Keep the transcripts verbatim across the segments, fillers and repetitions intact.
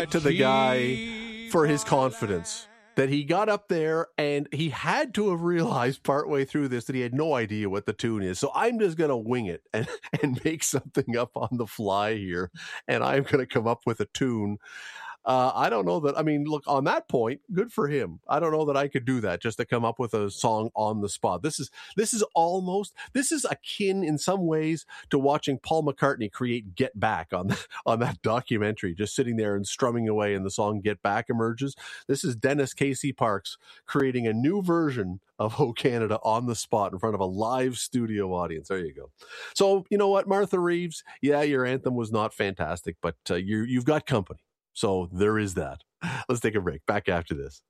to the guy for his confidence. That he got up there and he had to have realized partway through this that he had no idea what the tune is. So I'm just going to wing it and, and make something up on the fly here. And I'm going to come up with a tune. Uh, I don't know that. I mean, look, on that point, good for him. I don't know that I could do that just to come up with a song on the spot. This is this is almost this is akin in some ways to watching Paul McCartney create Get Back on the, on that documentary, just sitting there and strumming away, and the song Get Back emerges. This is Dennis Casey Parks creating a new version of Oh Canada on the spot in front of a live studio audience. There you go. So you know what, Martha Reeves? Yeah, your anthem was not fantastic, but uh, you you've got company. So there is that. Let's take a break. Back after this.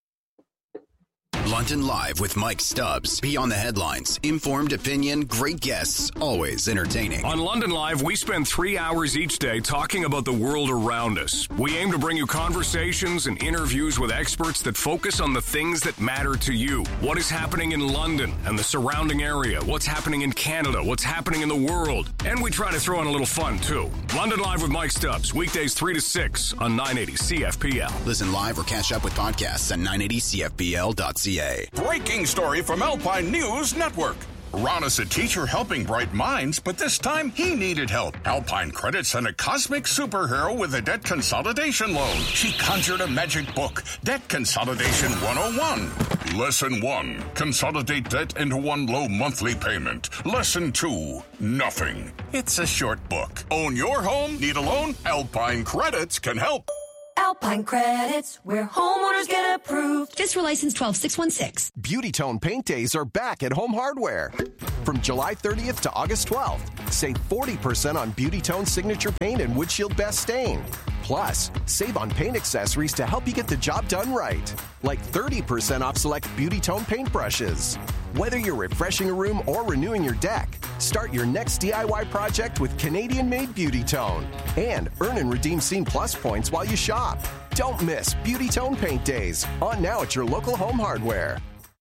London Live with Mike Stubbs. Beyond the headlines. Informed opinion, great guests, always entertaining. On London Live, we spend three hours each day talking about the world around us. We aim to bring you conversations and interviews with experts that focus on the things that matter to you. What is happening in London and the surrounding area? What's happening in Canada? What's happening in the world? And we try to throw in a little fun, too. London Live with Mike Stubbs. Weekdays three to six on nine eighty C F P L. Listen live or catch up with podcasts at nine eighty C F P L dot C A. Breaking story from Alpine News Network. Ron is a teacher helping bright minds, but this time he needed help. Alpine Credit sent a cosmic superhero with a debt consolidation loan. She conjured a magic book, Debt Consolidation one oh one. Lesson one, consolidate debt into one low monthly payment. Lesson two, nothing. It's a short book. Own your home? Need a loan? Alpine Credits can help. Alpine Credits, where homeowners get approved. Just for license twelve six one six. Beauty Tone Paint Days are back at Home Hardware. From July thirtieth to August twelfth, save forty percent on Beauty Tone Signature Paint and Windshield Best Stain. Plus, save on paint accessories to help you get the job done right. Like thirty percent off select Beauty Tone paintbrushes. Whether you're refreshing a room or renewing your deck, start your next D I Y project with Canadian-made Beauty Tone. And earn and redeem Scene Plus points while you shop. Don't miss Beauty Tone Paint Days. On now at your local Home Hardware.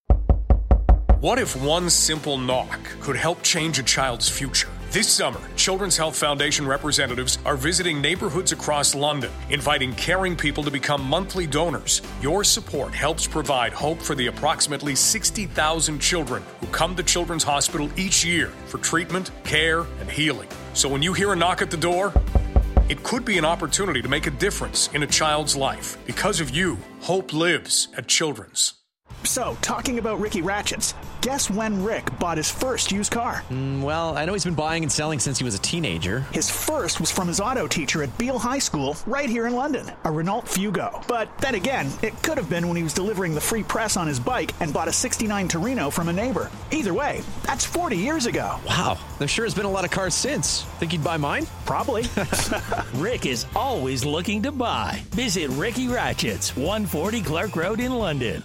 What if one simple knock could help change a child's future? This summer, Children's Health Foundation representatives are visiting neighborhoods across London, inviting caring people to become monthly donors. Your support helps provide hope for the approximately sixty thousand children who come to Children's Hospital each year for treatment, care, and healing. So when you hear a knock at the door, it could be an opportunity to make a difference in a child's life. Because of you, hope lives at Children's. So, talking about Ricky Ratchets, guess when Rick bought his first used car? Mm, well, I know he's been buying and selling since he was a teenager. His first was from his auto teacher at Beale High School, right here in London, a Renault Fugo. But then again, it could have been when he was delivering the free press on his bike and bought a sixty-nine Torino from a neighbor. Either way, that's forty years ago. Wow, there sure has been a lot of cars since. Think he'd buy mine? Probably. Rick is always looking to buy. Visit Ricky Ratchets, one forty Clark Road in London.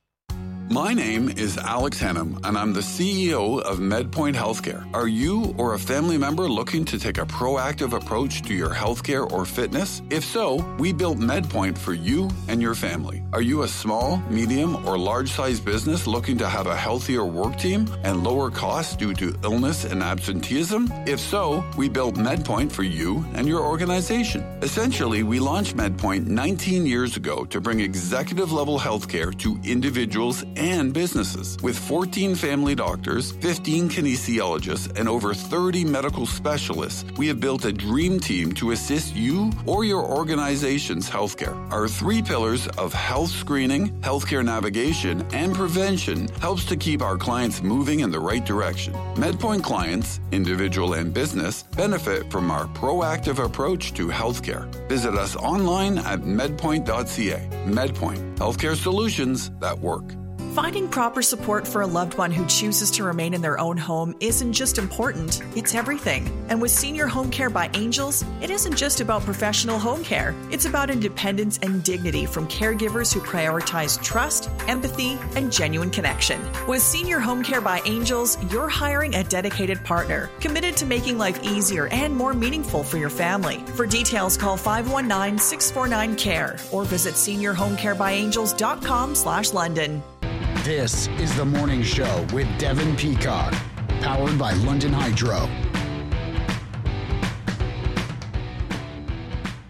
My name is Alex Hannum, and I'm the C E O of MedPoint Healthcare. Are you or a family member looking to take a proactive approach to your healthcare or fitness? If so, we built MedPoint for you and your family. Are you a small, medium, or large-sized business looking to have a healthier work team and lower costs due to illness and absenteeism? If so, we built MedPoint for you and your organization. Essentially, we launched MedPoint nineteen years ago to bring executive-level healthcare to individuals and businesses. With fourteen family doctors, fifteen kinesiologists, and over thirty medical specialists, we have built a dream team to assist you or your organization's healthcare. Our three pillars of health screening, healthcare navigation, and prevention helps to keep our clients moving in the right direction. MedPoint clients, individual and business, benefit from our proactive approach to healthcare. Visit us online at medpoint dot c a. MedPoint, healthcare solutions that work. Finding proper support for a loved one who chooses to remain in their own home isn't just important, it's everything. And with Senior Home Care by Angels, it isn't just about professional home care. It's about independence and dignity from caregivers who prioritize trust, empathy, and genuine connection. With Senior Home Care by Angels, you're hiring a dedicated partner, committed to making life easier and more meaningful for your family. For details, call five one nine, six four nine, C A R E or visit senior home care by angels dot com slash London. This is The Morning Show with Devin Peacock, powered by London Hydro.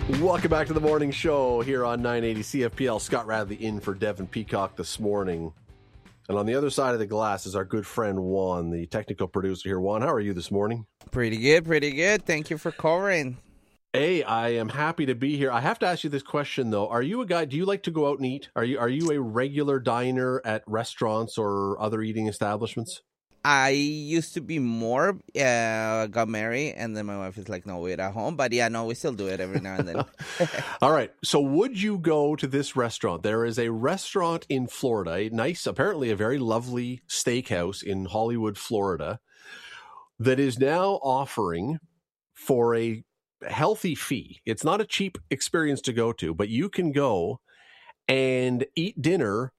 Welcome back to the morning show here on nine eighty C F P L. Scott Radley in for Devin Peacock this morning. And on the other side of the glass is our good friend Juan, the technical producer here. Juan, how are you this morning? Pretty good, pretty good. Thank you for covering. Hey, I am happy to be here. I have to ask you this question, though. Are you a guy, do you like to go out and eat? Are you, are you a regular diner at restaurants or other eating establishments? I used to be more, uh, got married, and then my wife is like, no, we eat at home. But yeah, no, we still do it every now and then. All right. So would you go to this restaurant? There is a restaurant in Florida, a nice, apparently a very lovely steakhouse in Hollywood, Florida, that is now offering for a healthy fee. It's not a cheap experience to go to, but you can go and eat dinner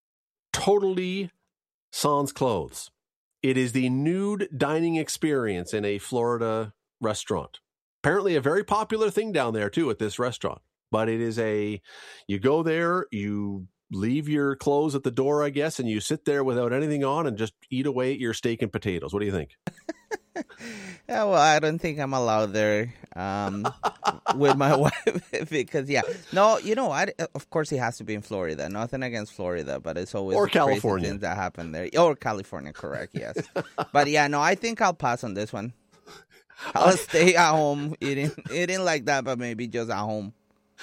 totally sans clothes. It is the nude dining experience in a Florida restaurant. Apparently a very popular thing down there too at this restaurant. But it is a, you go there, you leave your clothes at the door, I guess, and you sit there without anything on and just eat away at your steak and potatoes. What do you think? Yeah, well, I don't think I'm allowed there um, with my wife because, yeah. No, you know, I, of course it has to be in Florida. Nothing against Florida, but it's always or crazy California things that happen there. Or California, correct, yes. But, yeah, no, I think I'll pass on this one. I'll stay at home eating, eating like that, but maybe just at home.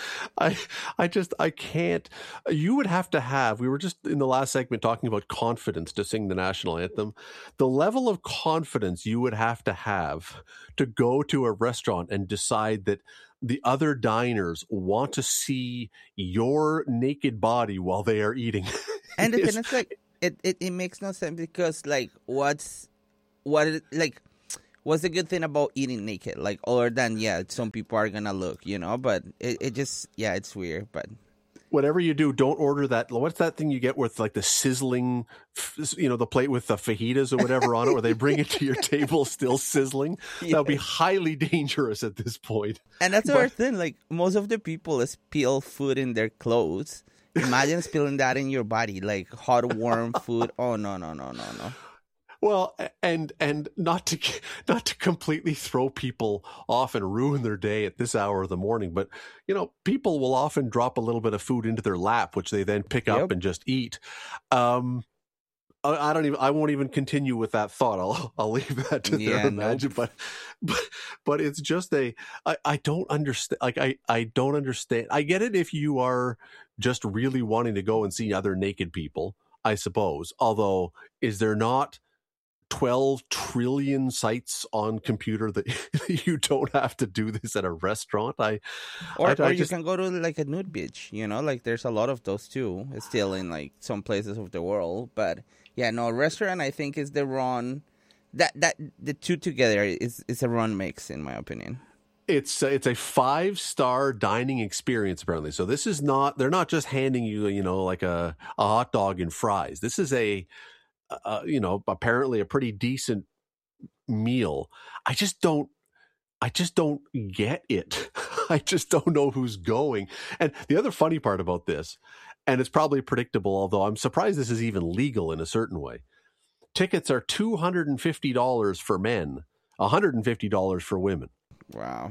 I I just, I can't. You would have to have, we were just in the last segment talking about confidence to sing the national anthem. The level of confidence you would have to have to go to a restaurant and decide that the other diners want to see your naked body while they are eating. And the thing is, like, it, it, it makes no sense because, like, what's, what, like, what's the good thing about eating naked? Like, other than, yeah, some people are going to look, you know, but it, it just, yeah, it's weird. But whatever you do, don't order that. What's that thing you get with like the sizzling, you know, the plate with the fajitas or whatever on it, where they bring it to your table still sizzling? Yeah. That would be highly dangerous at this point. And that's the but, other thing. Like, most of the people spill food in their clothes. Imagine spilling that in your body, like hot, warm food. Oh, no, no, no, no, no. Well, and and not to not to completely throw people off and ruin their day at this hour of the morning, but you know, people will often drop a little bit of food into their lap, which they then pick yep. up and just eat. Um, I, I don't even. I won't even continue with that thought. I'll I'll leave that to yeah, their imagine. Nope. But but but it's just a. I I don't understand. Like I I don't understand. I get it if you are just really wanting to go and see other naked people, I suppose. Although, is there not twelve trillion sites on computer that you don't have to do this at a restaurant? I or, I, or I you just, can go to like a nude beach, you know, like there's a lot of those too. It's still in like some places of the world, but yeah, no, restaurant I think is the wrong. That that the two together is is a wrong mix in my opinion. It's a, it's a five star dining experience apparently. So this is not, they're not just handing you, you know, like a a hot dog and fries. This is a Uh, you know, apparently a pretty decent meal. I just don't, I just don't get it. I just don't know who's going. And the other funny part about this, and it's probably predictable, although I'm surprised this is even legal in a certain way. Tickets are two hundred fifty dollars for men, one hundred fifty dollars for women. Wow.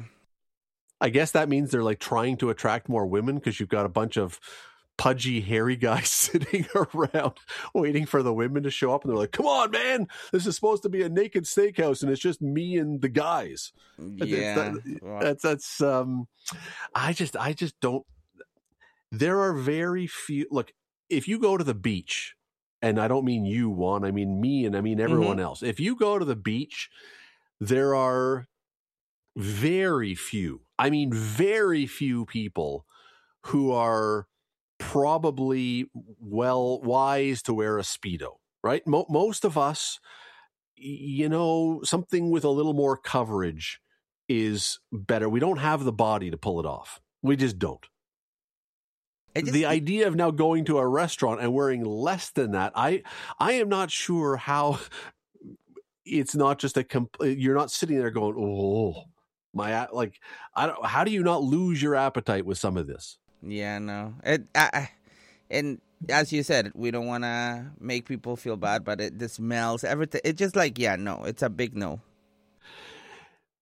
I guess that means they're like trying to attract more women because you've got a bunch of pudgy, hairy guys sitting around waiting for the women to show up, and they're like, come on, man, this is supposed to be a naked steakhouse and it's just me and the guys. Yeah. That, that's, that's, um, I just, I just don't, there are very few, look, if you go to the beach, and I don't mean you, Juan, I mean me, and I mean everyone mm-hmm. else. If you go to the beach, there are very few, I mean, very few people who are probably well wise to wear a Speedo, right? Mo- most of us, you know, something with a little more coverage is better. We don't have the body to pull it off. We just don't. Just, the idea of now going to a restaurant and wearing less than that, I I am not sure how it's not just a comp- you're not sitting there going, oh, my, like, I don't, how do you not lose your appetite with some of this? Yeah, no. It, I, and as you said, we don't want to make people feel bad, but it, the smells, everything. It's just like, yeah, no, it's a big no.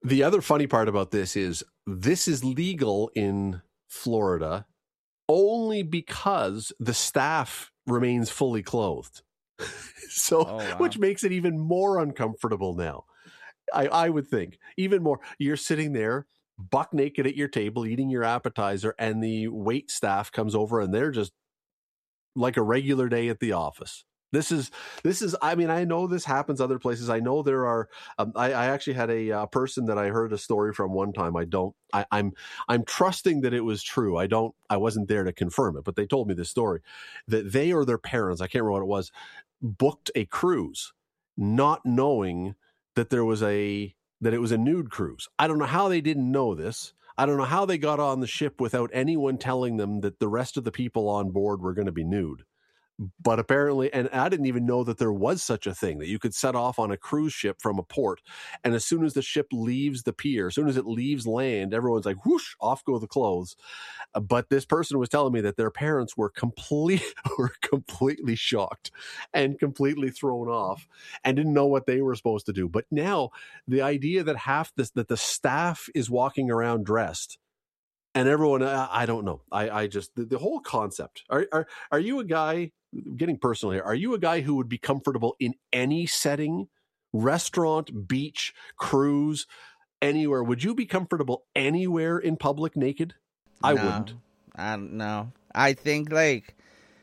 The other funny part about this is this is legal in Florida only because the staff remains fully clothed. so, Oh, wow. which makes it even more uncomfortable now. I, I would think even more. You're sitting there buck naked at your table, eating your appetizer, and the wait staff comes over and they're just like a regular day at the office. This is, this is, I mean, I know this happens other places. I know there are, um, I, I actually had a uh, person that I heard a story from one time. I don't, I, I'm, I'm trusting that it was true. I don't, I wasn't there to confirm it, but they told me this story that they or their parents, I can't remember what it was, booked a cruise, not knowing that there was a, that it was a nude cruise. I don't know how they didn't know this. I don't know how they got on the ship without anyone telling them that the rest of the people on board were going to be nude. But apparently, and I didn't even know that there was such a thing, that you could set off on a cruise ship from a port. And as soon as the ship leaves the pier, as soon as it leaves land, everyone's like, whoosh, off go the clothes. Uh, but this person was telling me that their parents were complete, were completely shocked and completely thrown off and didn't know what they were supposed to do. But now the idea that half this, that the staff is walking around dressed, and everyone, I, I don't know. I, I just, the, the whole concept. Are, are, are you a guy, getting personal here, are you a guy who would be comfortable in any setting, restaurant, beach, cruise, anywhere? Would you be comfortable anywhere in public naked? I No, wouldn't. I don't know. I think, like,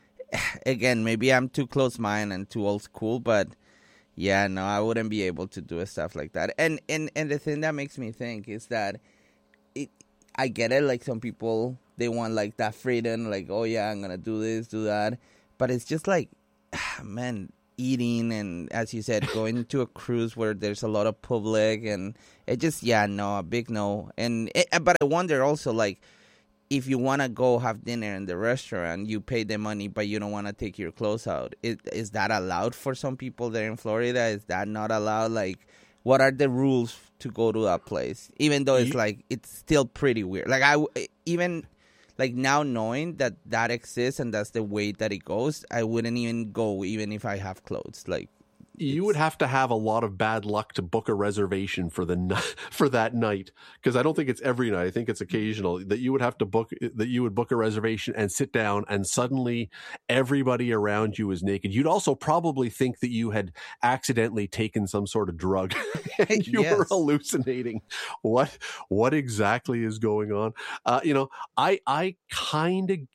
again, maybe I'm too close-minded and too old school, but yeah, no, I wouldn't be able to do stuff like that. And and, and the thing that makes me think is that it, I get it, like, some people, they want, like, that freedom, like, oh, yeah, I'm going to do this, do that. But it's just like, man, eating and, as you said, going to a cruise where there's a lot of public, and it just, yeah, no, a big no. And it, but I wonder also, like, if you want to go have dinner in the restaurant, you pay the money, but you don't want to take your clothes out. It, is that allowed for some people there in Florida? Is that not allowed? Like, what are the rules to go to that place? Even though it's like, it's still pretty weird. Like, I, even, like, now knowing that that exists and that's the way that it goes, I wouldn't even go even if I have clothes. Like, You would have to have a lot of bad luck to book a reservation for the ni- for that night, because I don't think it's every night. I think it's occasional that you would have to book that you would book a reservation and sit down, and suddenly everybody around you is naked. You'd also probably think that you had accidentally taken some sort of drug and you Yes. were hallucinating. What what exactly is going on? Uh, you know, I I kind of.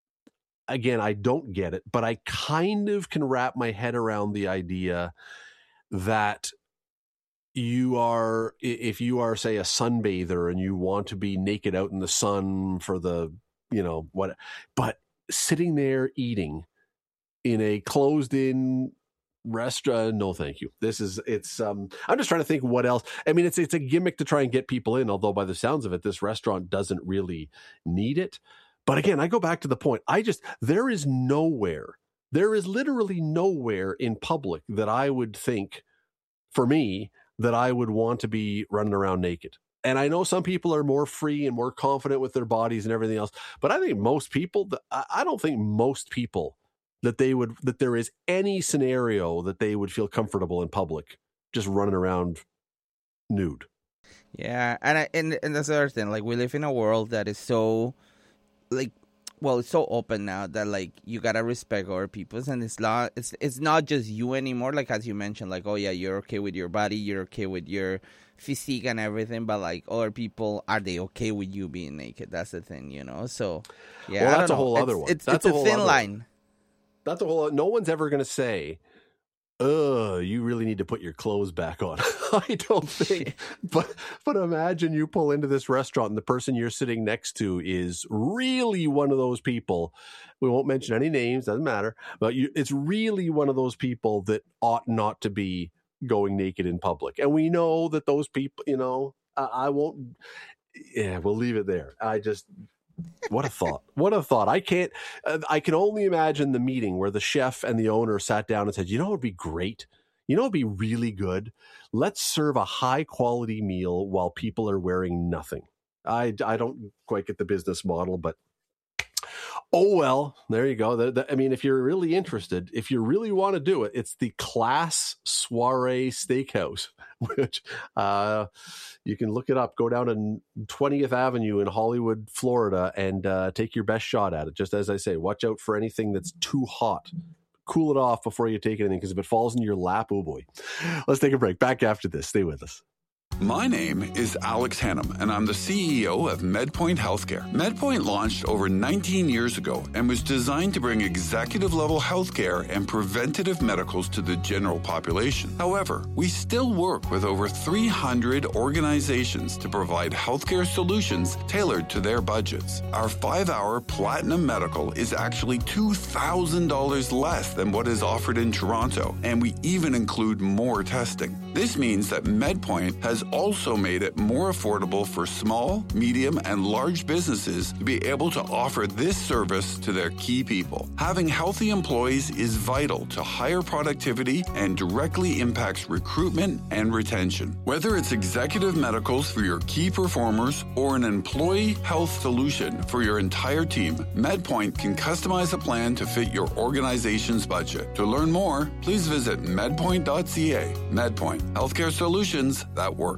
Again, I don't get it, but I kind of can wrap my head around the idea that you are, if you are, say, a sunbather and you want to be naked out in the sun for the, you know, what, but sitting there eating in a closed in restaurant, no, thank you. This is, it's, um, I'm just trying to think what else. I mean, it's, it's a gimmick to try and get people in, although by the sounds of it, this restaurant doesn't really need it. But again, I go back to the point. I just, there is nowhere, there is literally nowhere in public that I would think, for me, that I would want to be running around naked. And I know some people are more free and more confident with their bodies and everything else. But I think most people, I don't think most people that they would, that there is any scenario that they would feel comfortable in public just running around nude. Yeah, and I, and and that's the other thing. Like, we live in a world that is so, like, well, it's so open now that, like, you gotta respect other people's, and it's not it's it's not just you anymore. Like, as you mentioned, like, oh yeah, you're okay with your body, you're okay with your physique and everything, but, like, other people, are they okay with you being naked? That's the thing, you know. So yeah, Well, I that's don't a whole know. other It's- one. It's That's it's a a whole thin other one. line. That's a whole, no one's ever going to say, oh, you really need to put your clothes back on. I don't think. But but imagine you pull into this restaurant and the person you're sitting next to is really one of those people. We won't mention any names, doesn't matter. But you, it's really one of those people that ought not to be going naked in public. And we know that those people, you know, I, I won't. Yeah, we'll leave it there. I just. What a thought. What a thought. I can't, uh, I can only imagine the meeting where the chef and the owner sat down and said, you know, what would be great. You know, it'd be really good. Let's serve a high quality meal while people are wearing nothing. I, I don't quite get the business model, but Oh, well, there you go. The, the, I mean, if you're really interested, if you really want to do it, it's the Class Soiree Steakhouse, which uh, you can look it up. Go down to twentieth Avenue in Hollywood, Florida, and uh, take your best shot at it. Just as I say, watch out for anything that's too hot. Cool it off before you take anything, because if it falls in your lap, oh boy. Let's take a break. Back after this. Stay with us. My name is Alex Hannum, and I'm the C E O of MedPoint Healthcare. MedPoint launched over nineteen years ago and was designed to bring executive-level healthcare and preventative medicals to the general population. However, we still work with over three hundred organizations to provide healthcare solutions tailored to their budgets. Our five-hour Platinum Medical is actually two thousand dollars less than what is offered in Toronto, and we even include more testing. This means that MedPoint has also made it more affordable for small, medium, and large businesses to be able to offer this service to their key people. Having healthy employees is vital to higher productivity and directly impacts recruitment and retention. Whether it's executive medicals for your key performers or an employee health solution for your entire team, MedPoint can customize a plan to fit your organization's budget. To learn more, please visit medpoint dot c a. MedPoint, healthcare solutions that work.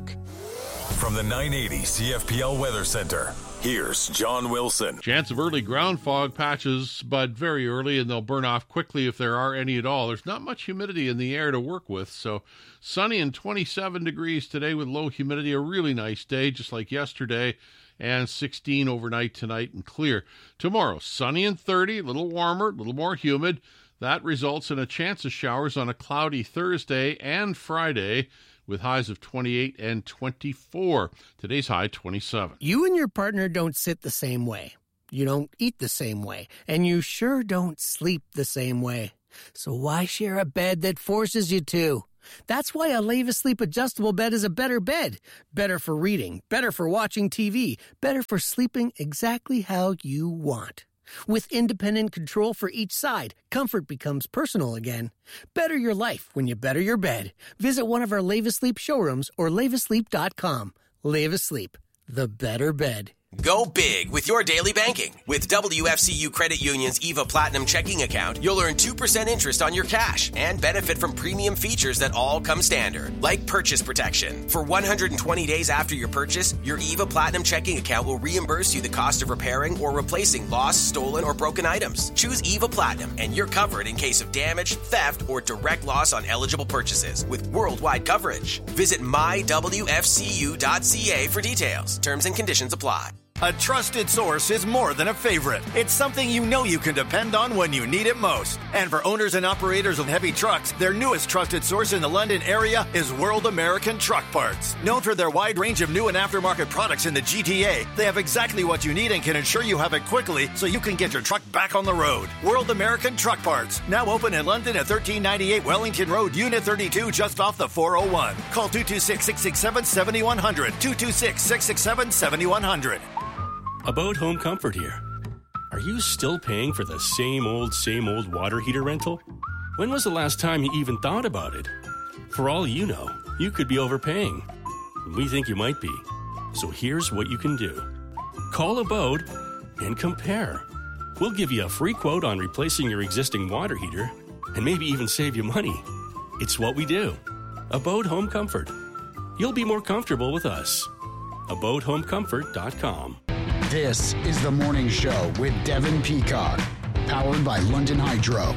From the nine eighty C F P L Weather Center, here's John Wilson. Chance of early ground fog patches, but very early, and they'll burn off quickly if there are any at all. There's not much humidity in the air to work with, so sunny and twenty-seven degrees today with low humidity. A really nice day, just like yesterday, and sixteen overnight tonight and clear. Tomorrow, sunny and thirty, a little warmer, a little more humid. That results in a chance of showers on a cloudy Thursday and Friday, with highs of twenty-eight and twenty-four. Today's high, twenty-seven. You and your partner don't sit the same way. You don't eat the same way. And you sure don't sleep the same way. So why share a bed that forces you to? That's why a Leva Sleep adjustable bed is a better bed. Better for reading, better for watching T V, better for sleeping exactly how you want. With independent control for each side, comfort becomes personal again. Better your life when you better your bed. Visit one of our Leva Sleep showrooms or leva sleep dot com. Leva Sleep, the better bed. Go big with your daily banking. With W F C U Credit Union's EVA Platinum checking account, you'll earn two percent interest on your cash and benefit from premium features that all come standard, like purchase protection. For one hundred twenty days after your purchase, your EVA Platinum checking account will reimburse you the cost of repairing or replacing lost, stolen, or broken items. Choose EVA Platinum and you're covered in case of damage, theft, or direct loss on eligible purchases with worldwide coverage. Visit my w f c u dot c a for details. Terms and conditions apply. A trusted source is more than a favorite. It's something you know you can depend on when you need it most. And for owners and operators of heavy trucks, their newest trusted source in the London area is World American Truck Parts. Known for their wide range of new and aftermarket products in the G T A, they have exactly what you need and can ensure you have it quickly so you can get your truck back on the road. World American Truck Parts, now open in London at thirteen ninety-eight Wellington Road, Unit thirty-two, just off the four oh one. Call two two six, six six seven, seven one zero zero, two two six, six six seven, seven one zero zero. About Home Comfort here. Are you still paying for the same old, same old water heater rental? When was the last time you even thought about it? For all you know, you could be overpaying. We think you might be. So here's what you can do. Call Abode and compare. We'll give you a free quote on replacing your existing water heater and maybe even save you money. It's what we do. Abode Home Comfort. You'll be more comfortable with us. abode home comfort dot com. This is The Morning Show with Devin Peacock, powered by London Hydro.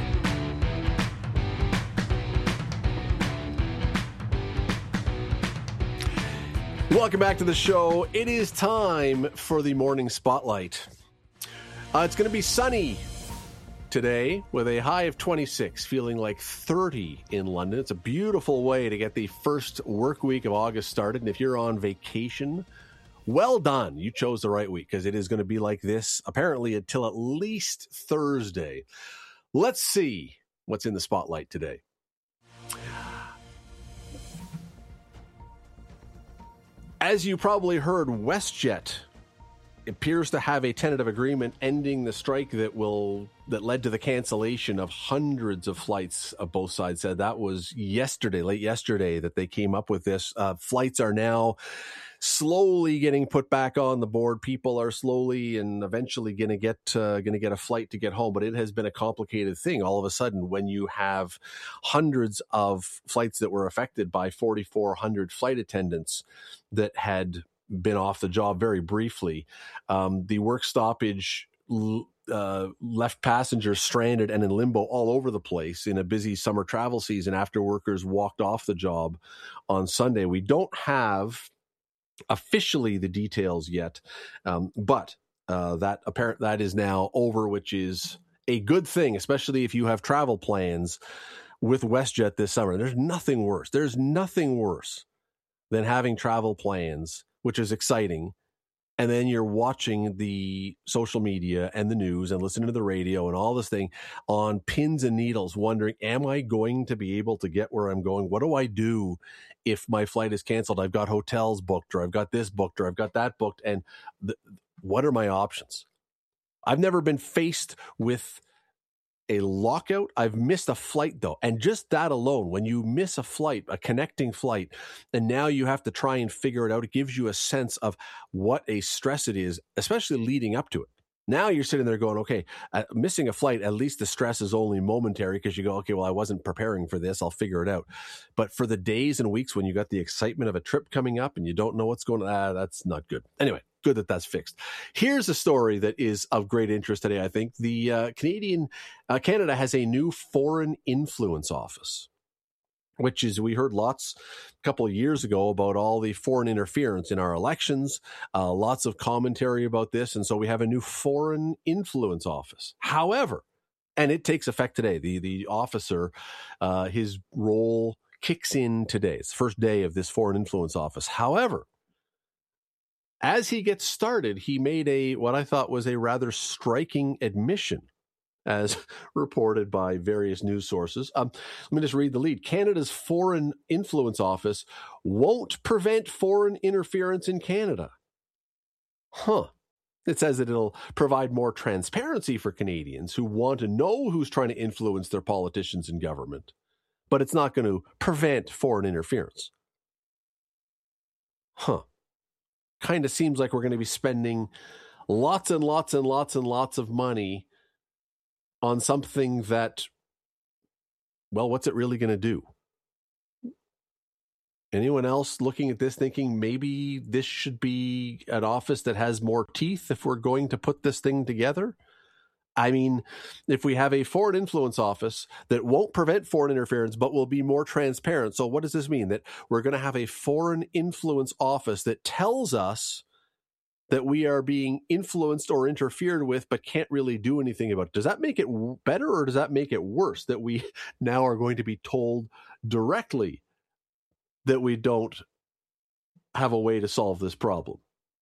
Welcome back to the show. It is time for the morning spotlight. Uh, it's going to be sunny today with a high of twenty-six, feeling like thirty in London. It's a beautiful way to get the first work week of August started. And if you're on vacation, well done. You chose the right week because it is going to be like this apparently until at least Thursday. Let's see what's in the spotlight today. As you probably heard, WestJet appears to have a tentative agreement ending the strike that will that led to the cancellation of hundreds of flights. Of both sides said that was yesterday, late yesterday, that they came up with this. Uh, flights are now slowly getting put back on the board. People are slowly and eventually going to get uh, going to get a flight to get home. But it has been a complicated thing. All of a sudden, when you have hundreds of flights that were affected by forty-four hundred flight attendants that had been off the job very briefly, um, the work stoppage uh, left passengers stranded and in limbo all over the place in a busy summer travel season after workers walked off the job on Sunday. We don't have officially the details yet, um, but uh, that apparent that is now over, which is a good thing, especially if you have travel plans with WestJet this summer. There's nothing worse. There's nothing worse than having travel plans, which is exciting, and then you're watching the social media and the news and listening to the radio and all this thing on pins and needles, wondering, am I going to be able to get where I'm going? What do I do if my flight is canceled? I've got hotels booked, or I've got this booked, or I've got that booked. And the, what are my options? I've never been faced with a lockout. I've missed a flight, though. And just that alone, when you miss a flight, a connecting flight, and now you have to try and figure it out, it gives you a sense of what a stress it is, especially leading up to it. Now you're sitting there going, okay, uh, missing a flight, at least the stress is only momentary, because you go, okay, well, I wasn't preparing for this. I'll figure it out. But for the days and weeks when you got the excitement of a trip coming up and you don't know what's going on, ah, that's not good. Anyway, good that that's fixed. Here's a story that is of great interest today, I think. The uh, Canadian, uh, Canada has a new foreign influence office, which is, we heard lots a couple of years ago about all the foreign interference in our elections, uh, lots of commentary about this. And so we have a new foreign influence office. However, and it takes effect today, the, the officer, uh, his role kicks in today. It's the first day of this foreign influence office. However, as he gets started, he made a, what I thought was a rather striking admission, as reported by various news sources. Um, let me just read the lead. Canada's Foreign Influence Office won't prevent foreign interference in Canada. Huh. It says that it'll provide more transparency for Canadians who want to know who's trying to influence their politicians and government, but it's not going to prevent foreign interference. Huh. Kind of seems like we're going to be spending lots and lots and lots and lots of money on something that, well, what's it really going to do? Anyone else looking at this thinking maybe this should be an office that has more teeth if we're going to put this thing together? I mean, if we have a foreign influence office that won't prevent foreign interference, but will be more transparent. So what does this mean? That we're going to have a foreign influence office that tells us that we are being influenced or interfered with, but can't really do anything about it. Does that make it better, or does that make it worse that we now are going to be told directly that we don't have a way to solve this problem?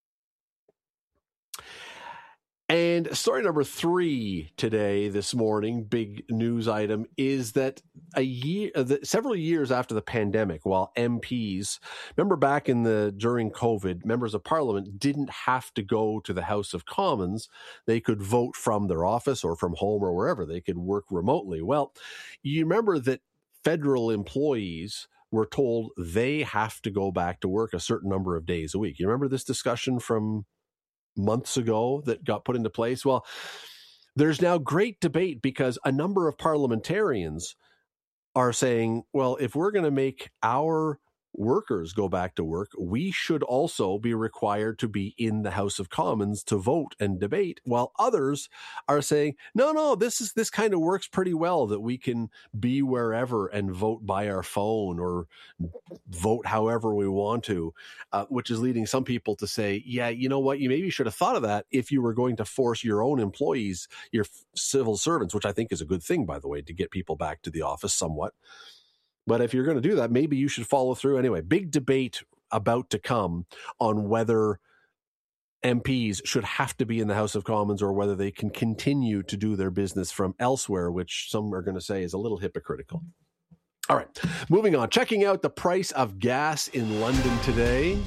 And story number three today, this morning, big news item, is that a year, uh, the, several years after the pandemic, while M Ps, remember back in the during COVID, members of Parliament didn't have to go to the House of Commons. They could vote from their office or from home or wherever. They could work remotely. Well, you remember that federal employees were told they have to go back to work a certain number of days a week. You remember this discussion from months ago that got put into place? Well, there's now great debate because a number of parliamentarians are saying, well, if we're going to make our workers go back to work, we should also be required to be in the House of Commons to vote and debate, while others are saying, no, no, this is this kind of works pretty well, that we can be wherever and vote by our phone or vote however we want to, uh, which is leading some people to say, yeah, you know what, you maybe should have thought of that if you were going to force your own employees, your civil servants, which I think is a good thing, by the way, to get people back to the office somewhat. But if you're going to do that, maybe you should follow through. Anyway, big debate about to come on whether M Ps should have to be in the House of Commons or whether they can continue to do their business from elsewhere, which some are going to say is a little hypocritical. All right, moving on. Checking out the price of gas in London today.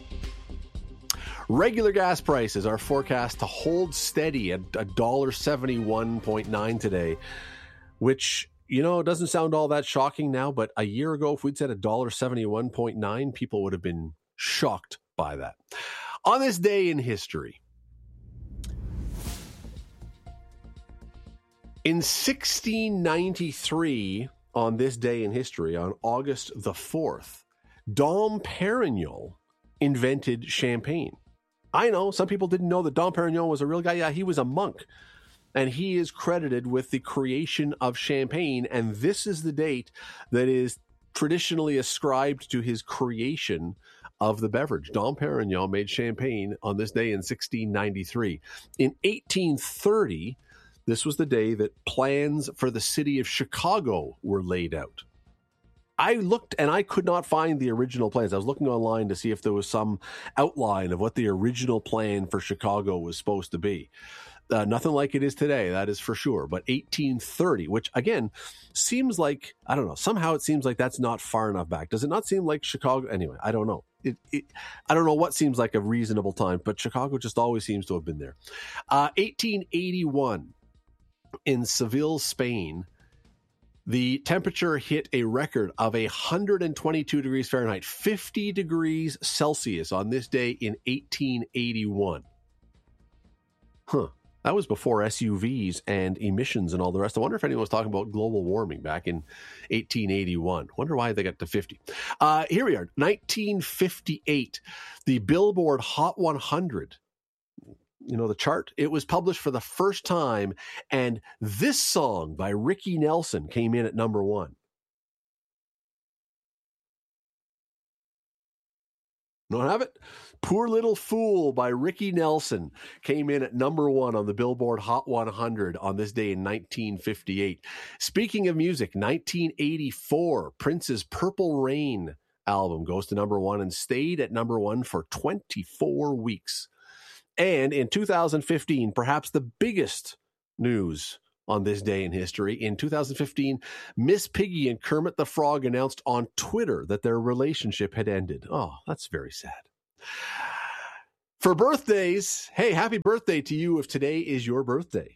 Regular gas prices are forecast to hold steady at one dollar seventy-one point nine today, which, you know, it doesn't sound all that shocking now, but a year ago, if we'd said one dollar seventy-one point nine, people would have been shocked by that. On this day in history, in sixteen ninety-three, on this day in history, on August the fourth, Dom Perignon invented champagne. I know some people didn't know that Dom Perignon was a real guy. Yeah, he was a monk. And he is credited with the creation of champagne. And this is the date that is traditionally ascribed to his creation of the beverage. Dom Perignon made champagne on this day in sixteen ninety-three. In eighteen thirty, this was the day that plans for the city of Chicago were laid out. I looked and I could not find the original plans. I was looking online to see if there was some outline of what the original plan for Chicago was supposed to be. Uh, nothing like it is today, that is for sure. But eighteen thirty, which again seems like, I don't know, somehow it seems like that's not far enough back. Does it not seem like Chicago? Anyway, I don't know. It, it, I don't know what seems like a reasonable time, but Chicago just always seems to have been there. Uh, eighteen eighty-one in Seville, Spain, the temperature hit a record of one hundred twenty-two degrees Fahrenheit, fifty degrees Celsius on this day in eighteen eighty-one. Huh. That was before S U Vs and emissions and all the rest. I wonder if anyone was talking about global warming back in eighteen eighty-one. Wonder why they got to fifty. Uh, here we are, nineteen fifty-eight. The Billboard Hot one hundred, you know, the chart, it was published for the first time, and this song by Ricky Nelson came in at number one. Don't have it? Poor Little Fool by Ricky Nelson came in at number one on the Billboard Hot one hundred on this day in nineteen fifty-eight. Speaking of music, nineteen eighty-four, Prince's Purple Rain album goes to number one and stayed at number one for twenty-four weeks. And in two thousand fifteen, perhaps the biggest news on this day in history, in two thousand fifteen, Miss Piggy and Kermit the Frog announced on Twitter that their relationship had ended. Oh, that's very sad. For birthdays, hey, happy birthday to you if today is your birthday.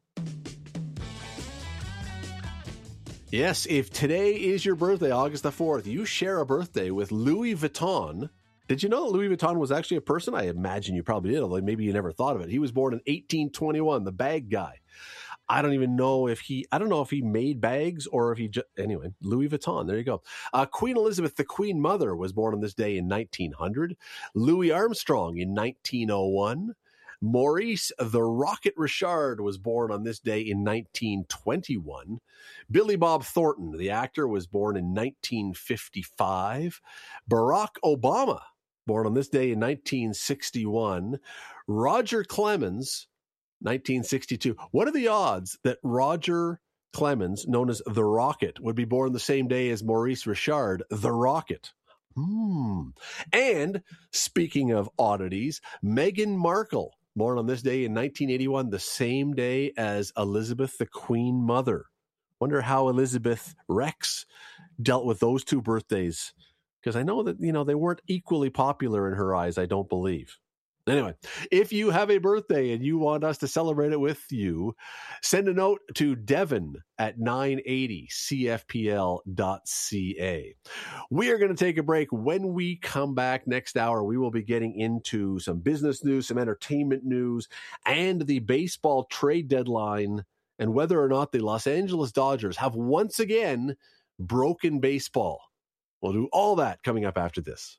Yes, if today is your birthday, August the fourth, you share a birthday with Louis Vuitton. Did you know that Louis Vuitton was actually a person? I imagine you probably did, although maybe you never thought of it. He was born in eighteen twenty-one, the bag guy. I don't even know if he, I don't know if he made bags or if he just, anyway, Louis Vuitton, there you go. Uh, Queen Elizabeth, the Queen Mother, was born on this day in nineteen hundred. Louis Armstrong in nineteen oh one. Maurice the Rocket Richard was born on this day in nineteen twenty-one. Billy Bob Thornton, the actor, was born in nineteen fifty-five. Barack Obama, born on this day in nineteen sixty-one. Roger Clemens, nineteen sixty-two. What are the odds that Roger Clemens, known as the Rocket, would be born the same day as Maurice Richard, the Rocket? Hmm. And speaking of oddities, Meghan Markle, born on this day in nineteen eighty-one, the same day as Elizabeth, the Queen Mother. Wonder how Elizabeth Rex dealt with those two birthdays, because I know that, you know, they weren't equally popular in her eyes, I don't believe. Anyway, if you have a birthday and you want us to celebrate it with you, send a note to Devin at nine eighty C F P L dot C A. We are going to take a break. When we come back next hour, we will be getting into some business news, some entertainment news, and the baseball trade deadline, and whether or not the Los Angeles Dodgers have once again broken baseball. We'll do all that coming up after this.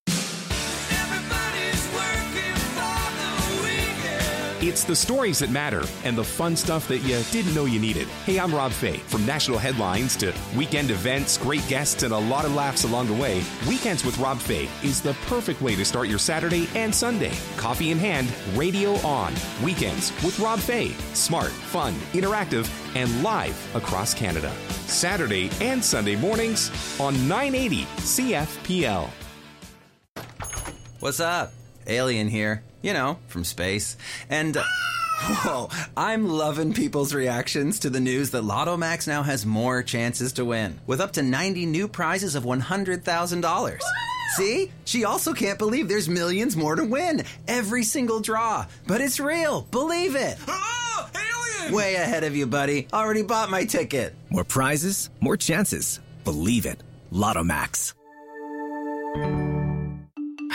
It's the stories that matter and the fun stuff that you didn't know you needed. Hey, I'm Rob Fay. From national headlines to weekend events, great guests, and a lot of laughs along the way, Weekends with Rob Fay is the perfect way to start your Saturday and Sunday. Coffee in hand, radio on. Weekends with Rob Fay. Smart, fun, interactive, and live across Canada. Saturday and Sunday mornings on nine eighty C F P L. What's up? Alien here. You know, from space. And, uh, whoa, I'm loving people's reactions to the news that Lotto Max now has more chances to win, with up to ninety new prizes of one hundred thousand dollars. See? She also can't believe there's millions more to win. Every single draw. But it's real. Believe it. Oh, alien! Way ahead of you, buddy. Already bought my ticket. More prizes, more chances. Believe it. Lotto Max.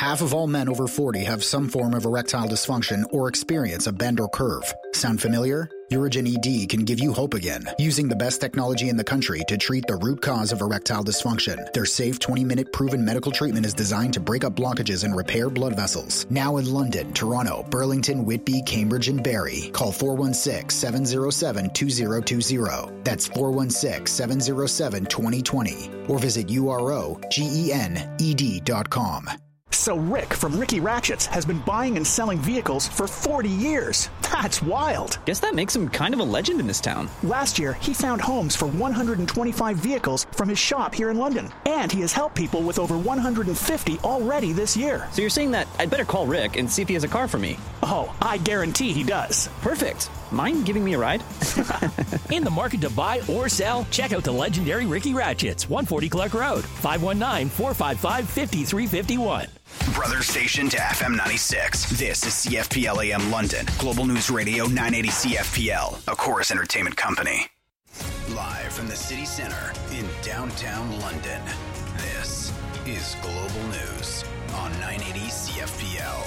half of all men over forty have some form of erectile dysfunction or experience a bend or curve. Sound familiar? Urigen E D can give you hope again, using the best technology in the country to treat the root cause of erectile dysfunction. Their safe twenty-minute proven medical treatment is designed to break up blockages and repair blood vessels. Now in London, Toronto, Burlington, Whitby, Cambridge, and Barrie. Call four one six, seven zero seven, two zero two zero. That's four one six, seven zero seven, two zero two zero. Or visit U R O G E N E D dot com. So Rick from Ricky Ratchets has been buying and selling vehicles for forty years. That's wild. Guess that makes him kind of a legend in this town. Last year, he found homes for one hundred twenty-five vehicles from his shop here in London. And he has helped people with over one hundred fifty already this year. So you're saying that I'd better call Rick and see if he has a car for me? Oh, I guarantee he does. Perfect. Mind giving me a ride? In the market to buy or sell? Check out the legendary Ricky Ratchets, one forty Clark Road, five one nine, four five five, five three five one. Brother station to F M ninety-six. This is C F P L A M London. Global News Radio nine eighty C F P L, a Chorus Entertainment company. Live from the city center in downtown London. This is Global News on nine eighty C F P L.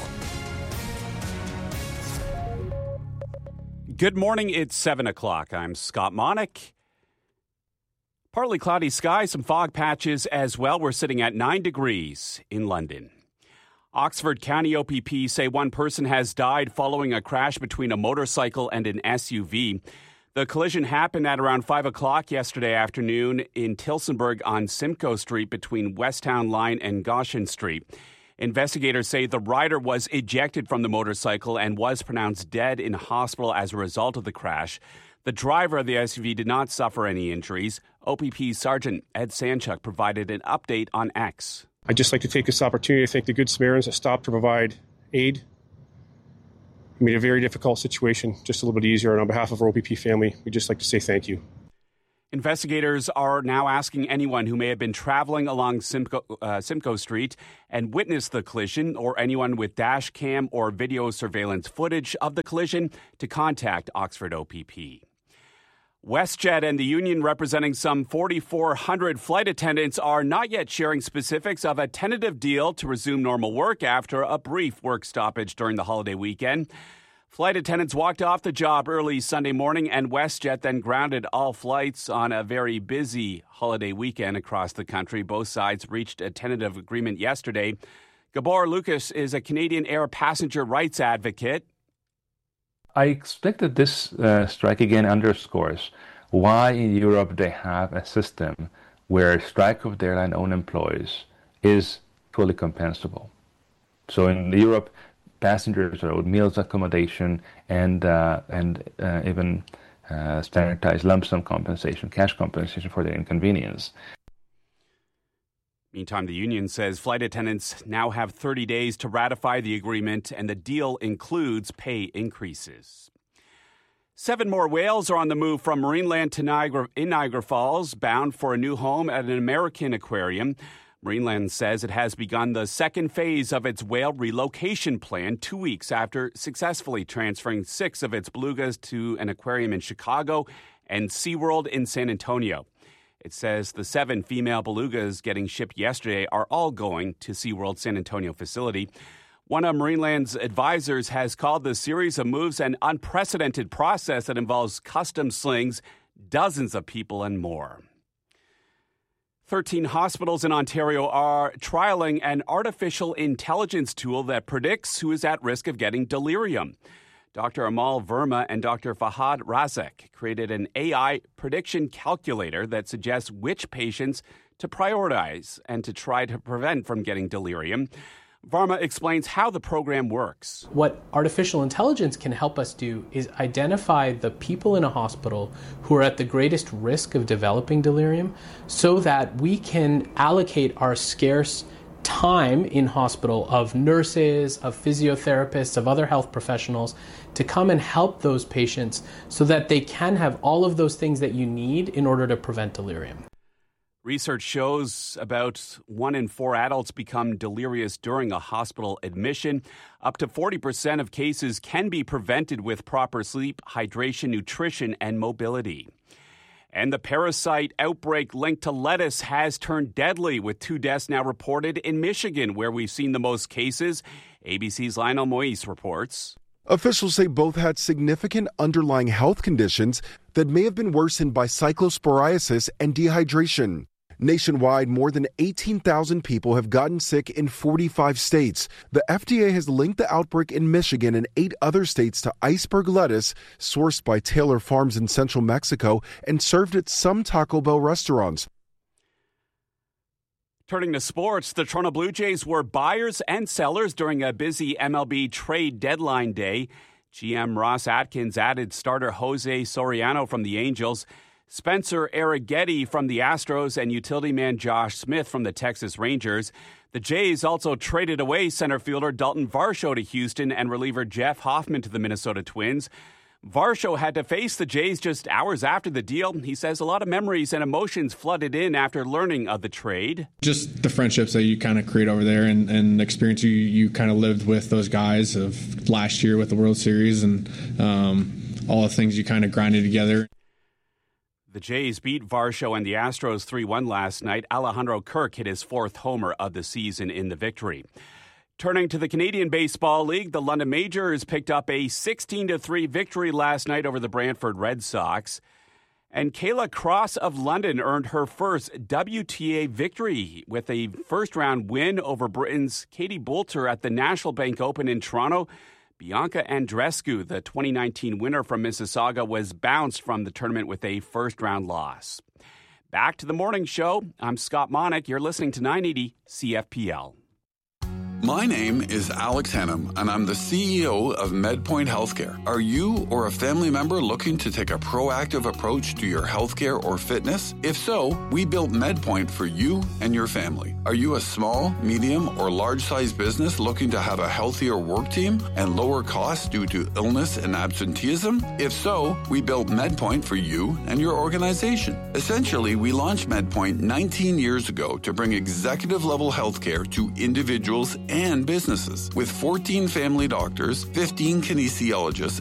Good morning, it's seven o'clock. I'm Scott Monick. Partly cloudy skies, some fog patches as well. We're sitting at nine degrees in London. Oxford County O P P say one person has died following a crash between a motorcycle and an S U V. The collision happened at around five o'clock yesterday afternoon in Tillsonburg on Simcoe Street between Westtown Line and Goshen Street. Investigators say the rider was ejected from the motorcycle and was pronounced dead in hospital as a result of the crash. The driver of the S U V did not suffer any injuries. O P P Sergeant Ed Sanchuk provided an update on X. I'd just like to take this opportunity to thank the Good Samaritans that stopped to provide aid. It made a very difficult situation just a little bit easier. And on behalf of our O P P family, we'd just like to say thank you. Investigators are now asking anyone who may have been traveling along Simcoe, uh, Simcoe Street and witnessed the collision, or anyone with dash cam or video surveillance footage of the collision, to contact Oxford O P P. WestJet and the union representing some forty-four hundred flight attendants are not yet sharing specifics of a tentative deal to resume normal work after a brief work stoppage during the holiday weekend. Flight attendants walked off the job early Sunday morning, and WestJet then grounded all flights on a very busy holiday weekend across the country. Both sides reached a tentative agreement yesterday. Gabor Lucas is a Canadian Air passenger rights advocate. I expect that this uh, strike again underscores why in Europe they have a system where a strike of the airline-owned employees is fully compensable. So in Europe, passengers are owed meals, accommodation, and uh, and uh, even uh, standardized lump sum compensation, cash compensation for their inconvenience. Meantime, the union says flight attendants now have thirty days to ratify the agreement, and the deal includes pay increases. Seven more whales are on the move from Marineland to Niagara, in Niagara Falls, bound for a new home at an American aquarium. Marineland says it has begun the second phase of its whale relocation plan two weeks after successfully transferring six of its belugas to an aquarium in Chicago and SeaWorld in San Antonio. It says the seven female belugas getting shipped yesterday are all going to SeaWorld San Antonio facility. One of Marineland's advisors has called the series of moves an unprecedented process that involves custom slings, dozens of people, and more. thirteen hospitals in Ontario are trialing an artificial intelligence tool that predicts who is at risk of getting delirium. Doctor Amal Verma and Doctor Fahad Razek created an A I prediction calculator that suggests which patients to prioritize and to try to prevent from getting delirium. Varma explains how the program works. What artificial intelligence can help us do is identify the people in a hospital who are at the greatest risk of developing delirium so that we can allocate our scarce time in hospital of nurses, of physiotherapists, of other health professionals to come and help those patients so that they can have all of those things that you need in order to prevent delirium. Research shows about one in four adults become delirious during a hospital admission. Up to forty percent of cases can be prevented with proper sleep, hydration, nutrition, and mobility. And the parasite outbreak linked to lettuce has turned deadly, with two deaths now reported in Michigan, where we've seen the most cases. A B C's Lionel Moise reports. Officials say both had significant underlying health conditions that may have been worsened by cyclosporiasis and dehydration. Nationwide, more than eighteen thousand people have gotten sick in forty-five states. The F D A has linked the outbreak in Michigan and eight other states to iceberg lettuce, sourced by Taylor Farms in central Mexico and served at some Taco Bell restaurants. Turning to sports, the Toronto Blue Jays were buyers and sellers during a busy M L B trade deadline day. G M Ross Atkins added starter Jose Soriano from the Angels, Spencer Arrighetti from the Astros, and utility man Josh Smith from the Texas Rangers. The Jays also traded away center fielder Dalton Varsho to Houston and reliever Jeff Hoffman to the Minnesota Twins. Varsho had to face the Jays just hours after the deal. He says a lot of memories and emotions flooded in after learning of the trade. Just the friendships that you kind of create over there and, and the experience you, you kind of lived with those guys of last year with the World Series and um, all the things you kind of grinded together. The Jays beat Varsho and the Astros three one last night. Alejandro Kirk hit his fourth homer of the season in the victory. Turning to the Canadian Baseball League, the London Majors picked up a sixteen to three victory last night over the Brantford Red Sox. And Kayla Cross of London earned her first W T A victory with a first-round win over Britain's Katie Boulter at the National Bank Open in Toronto. Bianca Andreescu, the twenty nineteen winner from Mississauga, was bounced from the tournament with a first-round loss. Back to the morning show. I'm Scott Monick. You're listening to nine eighty C F P L. My name is Alex Hannum, and I'm the C E O of MedPoint Healthcare. Are you or a family member looking to take a proactive approach to your healthcare or fitness? If so, we built MedPoint for you and your family. Are you a small, medium, or large-sized business looking to have a healthier work team and lower costs due to illness and absenteeism? If so, we built MedPoint for you and your organization. Essentially, we launched MedPoint nineteen years ago to bring executive-level healthcare to individuals and businesses. With fourteen family doctors, fifteen kinesiologists,